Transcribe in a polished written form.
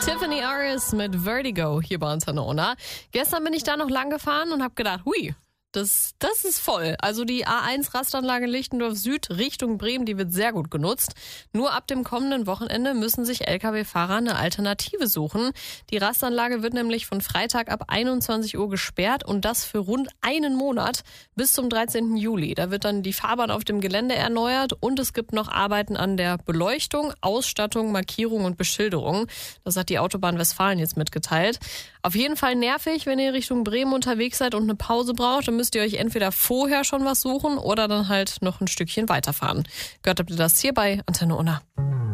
Tiffany Aris mit Vertigo hier bei uns an der Unna. Gestern bin ich da noch lang gefahren und habe gedacht, hui, das ist voll. Also die A1-Rastanlage Lichtendorf Süd Richtung Bremen, die wird sehr gut genutzt. Nur ab dem kommenden Wochenende müssen sich Lkw-Fahrer eine Alternative suchen. Die Rastanlage wird nämlich von Freitag ab 21 Uhr gesperrt und das für rund einen Monat bis zum 13. Juli. Da wird dann die Fahrbahn auf dem Gelände erneuert und es gibt noch Arbeiten an der Beleuchtung, Ausstattung, Markierung und Beschilderung. Das hat die Autobahn Westfalen jetzt mitgeteilt. Auf jeden Fall nervig, wenn ihr Richtung Bremen unterwegs seid und eine Pause braucht, dann müsst ihr euch entweder vorher schon was suchen oder dann halt noch ein Stückchen weiterfahren. Gehört habt ihr das hier bei Antenne Unna.